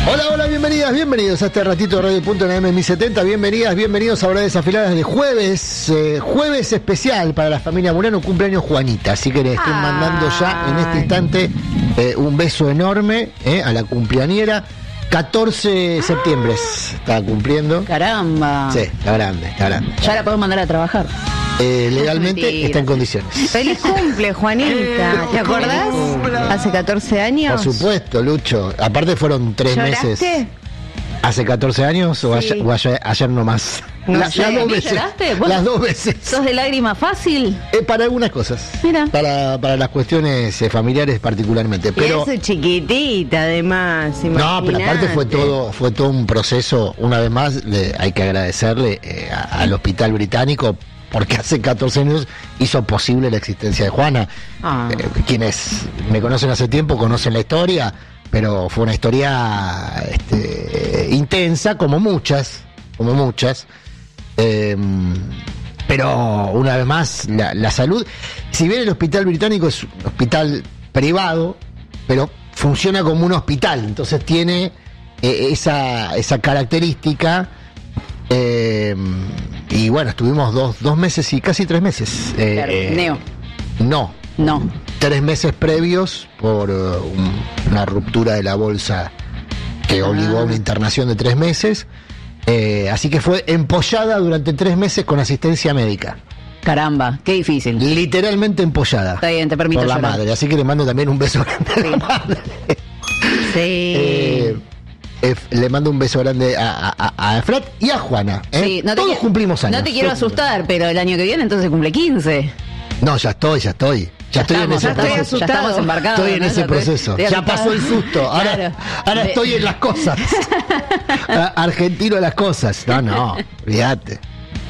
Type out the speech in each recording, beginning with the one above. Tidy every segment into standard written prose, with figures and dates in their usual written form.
Hola, bienvenidos a este ratito de Radio Punto en AM 1070. Bienvenidos a Horas Desafiladas de jueves. Jueves especial para la familia Murano, cumpleaños Juanita. Así que le estoy mandando ya en este instante un beso enorme a la cumpleañera. 14 de septiembre está cumpliendo. Caramba. Sí, está grande. Ya la puedo mandar a trabajar. Legalmente está en condiciones. Feliz cumple, Juanita. ¿Te acordás? Hace 14 años. Por supuesto, Lucho. Aparte fueron 3 meses. ¿Hace 14 años o ayer nomás? Las 2 veces. ¿Lloraste? Las 2 veces. ¿Sos de lágrima fácil? Para algunas cosas. Mira. Para las cuestiones familiares particularmente. Pero y eso chiquitita, además. No, pero aparte fue todo un proceso. Una vez más, hay que agradecerle al Hospital Británico, porque hace 14 años hizo posible la existencia de Juana. Quienes me conocen hace tiempo conocen la historia, pero fue una historia intensa, como muchas. Pero una vez más, la salud, si bien el Hospital Británico es un hospital privado, pero funciona como un hospital, entonces tiene esa característica. Y bueno, estuvimos dos meses y casi 3 meses. Neo. No. 3 meses previos por una ruptura de la bolsa que obligó a una internación de 3 meses. Así que fue empollada durante 3 meses con asistencia médica. Caramba, qué difícil. Literalmente empollada. Está bien, te permito por la llorar. madre. Así que le mando también un beso grande a la madre. Sí. Le mando un beso grande a Efrat y a Juana. Sí, todos cumplimos años. No te quiero asustar, pero el año que viene entonces cumple 15. No, ya estoy en ese proceso. Ya estamos embarcados. Estoy en ese proceso. Ya pasó el susto. Ahora estoy en las cosas. Argentino de las cosas. No, olvídate.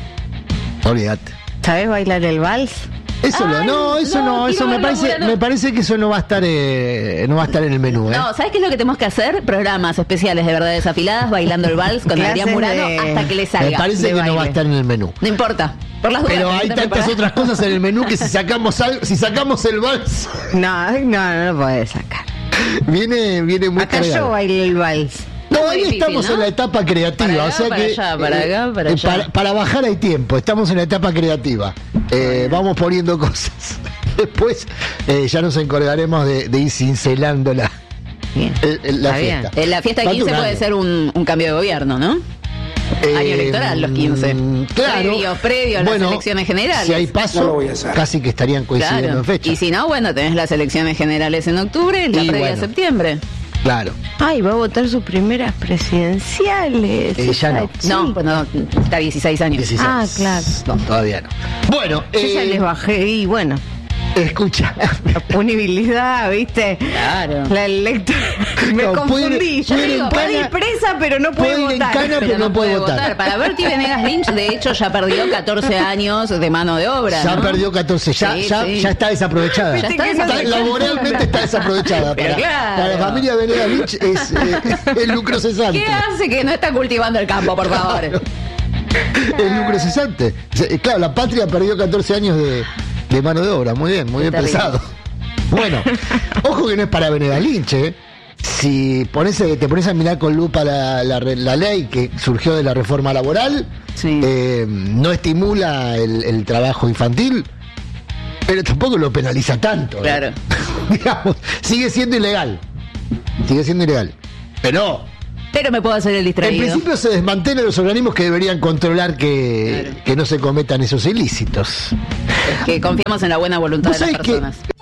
¿Sabés bailar el vals? Eso me parece que eso no va a estar en el menú. No, ¿sabes qué es lo que tenemos que hacer? Programas especiales de verdades afiladas, bailando el vals con Adrián Murano hasta que le salga. Me parece que no va a estar en el menú. No importa. Por las dudas, pero hay tantas otras cosas en el menú que si sacamos el vals. No puedes sacar. Viene muy acá cargado. Yo bailo el vals. No, ahí estamos, ¿no? En la etapa creativa, para acá, para allá. Para bajar hay tiempo, estamos en la etapa creativa. Vamos poniendo cosas. Después ya nos encargaremos de ir cincelando la fiesta. La fiesta de 15 puede ser un cambio de gobierno, ¿no? Año electoral, los 15. Claro. Previo a las elecciones generales. Si hay paso, casi que estarían coincidiendo en fecha. Y si no, bueno, tenés las elecciones generales en octubre y la previa en septiembre. Claro. Ay, va a votar sus primeras presidenciales. Ya no. No, pues no, está 16 años. 16. Claro. No, todavía no. Bueno, yo ya les bajé y bueno. Escucha. La punibilidad, ¿viste? Claro. La electora. Me confundí. Yo digo, puede ir presa, pero no puede votar. Pero no puede votar. Para Berti Venegas Lynch, de hecho, ya perdió 14 años de mano de obra. Ya perdió 14, ya está desaprovechada. Laboralmente está desaprovechada. Para la familia Venegas Lynch es el lucro cesante. ¿Qué hace que no está cultivando el campo, por favor? El lucro cesante. Claro, la patria perdió 14 años de mano de obra. Muy bien pensado. Bueno, ojo que no es para Venegas Lynch, Si te pones a mirar con lupa la ley que surgió de la reforma laboral, no estimula el trabajo infantil, pero tampoco lo penaliza tanto. Claro. Digamos, sigue siendo ilegal. Pero me puedo hacer el distraído. En principio se desmantelan los organismos que deberían controlar que no se cometan esos ilícitos. Es que confiamos en la buena voluntad de las personas.